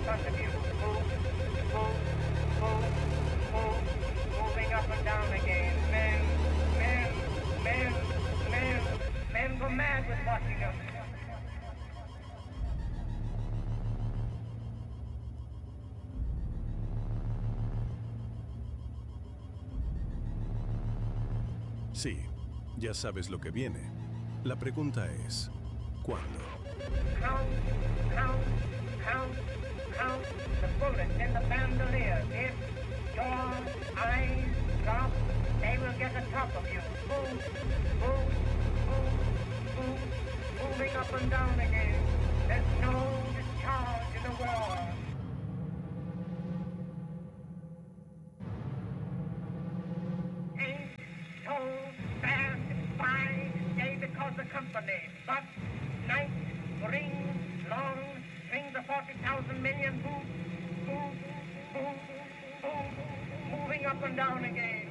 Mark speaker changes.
Speaker 1: front of you. Moving up and down again. Men go mad with watching them.
Speaker 2: Sí, ya sabes lo que viene. La pregunta es, ¿cuándo?
Speaker 1: Count the bullets in the bandolier. If your eyes drop, they will get the top of you. Moving up and down again. There's no discharge in the war. Ain't so fast by day because the company, but night brings long, brings the 40,000 million moving up and down again.